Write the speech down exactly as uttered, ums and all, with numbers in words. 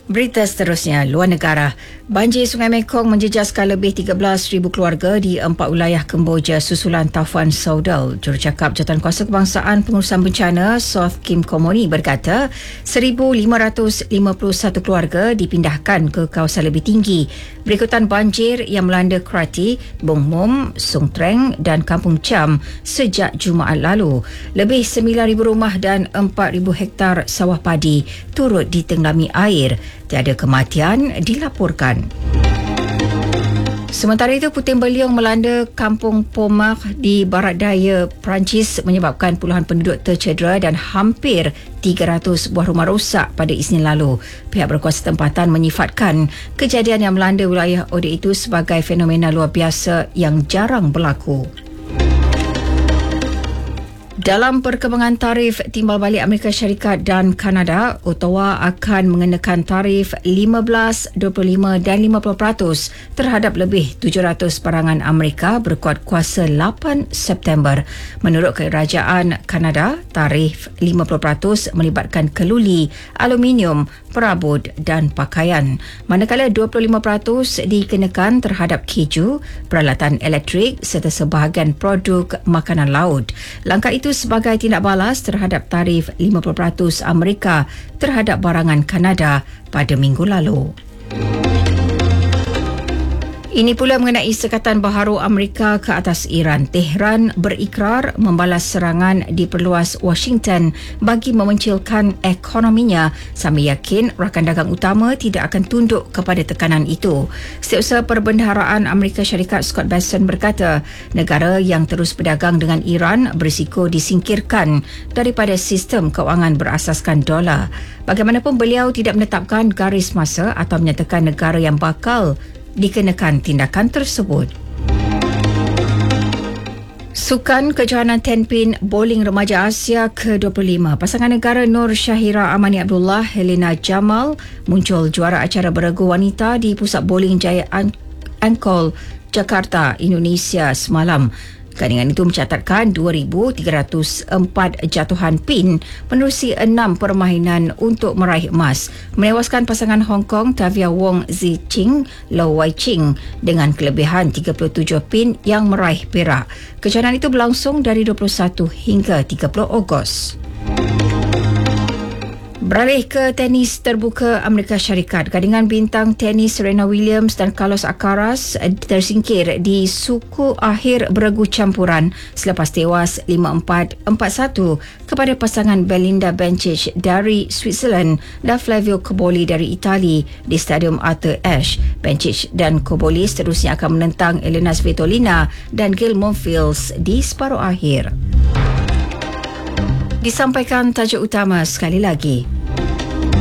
Berita seterusnya, luar negara. Banjir Sungai Mekong menjejaskan lebih tiga belas ribu keluarga di empat wilayah Kemboja susulan taufan Saudal. Jurucakap Jawatankuasa Kebangsaan Pengurusan Bencana, Sof Kim Komoni berkata, seribu lima ratus lima puluh satu keluarga dipindahkan ke kawasan lebih tinggi berikutan banjir yang melanda Krati, Bong Mom, Sung Treng dan Kampung Cham sejak Jumaat lalu. Lebih sembilan ribu rumah dan empat ribu hektar sawah padi turut ditenggami air. Tiada kematian dilaporkan. Sementara itu, puting beliung melanda kampung Pomar di barat daya Perancis menyebabkan puluhan penduduk tercedera dan hampir tiga ratus buah rumah rosak pada Isnin lalu. Pihak berkuasa tempatan menyifatkan kejadian yang melanda wilayah Ode itu sebagai fenomena luar biasa yang jarang berlaku. Dalam perkembangan tarif timbal balik Amerika Syarikat dan Kanada, Ottawa akan mengenakan tarif lima belas, dua puluh lima dan lima puluh peratus terhadap lebih tujuh ratus barangan Amerika berkuat kuasa lapan September. Menurut Kerajaan Kanada, tarif lima puluh peratus melibatkan keluli, aluminium, perabot dan pakaian. Manakala dua puluh lima peratus dikenakan terhadap keju, peralatan elektrik serta sebahagian produk makanan laut. Langkah itu sebagai tindak balas terhadap tarif lima puluh peratus Amerika terhadap barangan Kanada pada minggu lalu. Ini pula mengenai sekatan baharu Amerika ke atas Iran. Tehran berikrar membalas serangan di perluas Washington bagi memencilkan ekonominya sambil yakin rakan dagang utama tidak akan tunduk kepada tekanan itu. Setiausaha Perbendaharaan Amerika Syarikat Scott Bessent berkata, negara yang terus berdagang dengan Iran berisiko disingkirkan daripada sistem kewangan berasaskan dolar. Bagaimanapun, beliau tidak menetapkan garis masa atau menyatakan negara yang bakal dikenakan tindakan tersebut. Sukan Kejohanan Tenpin Bowling Remaja Asia ke dua puluh lima, pasangan negara Nur Syahira Amani Abdullah, Helena Jamal muncul juara acara beregu wanita di Pusat Bowling Jaya Angkol, Jakarta, Indonesia semalam. Gandingan itu mencatatkan dua ribu tiga ratus empat jatuhan pin menerusi enam permainan untuk meraih emas, menewaskan pasangan Hong Kong Tavia Wong Zi Ching, Low Wai Ching dengan kelebihan tiga puluh tujuh pin yang meraih perak. Kejohanan itu berlangsung dari dua puluh satu hingga tiga puluh Ogos. Beralih ke tenis terbuka Amerika Syarikat, gandingan bintang tenis Serena Williams dan Carlos Alcaraz tersingkir di suku akhir beregu campuran selepas tewas lima empat, empat satu kepada pasangan Belinda Bencic dari Switzerland dan Flavio Cobolli dari Itali di Stadium Arthur Ashe. Bencic dan Cobolli seterusnya akan menentang Elena Svitolina dan Gail Monfils di separuh akhir. Disampaikan tajuk utama sekali lagi.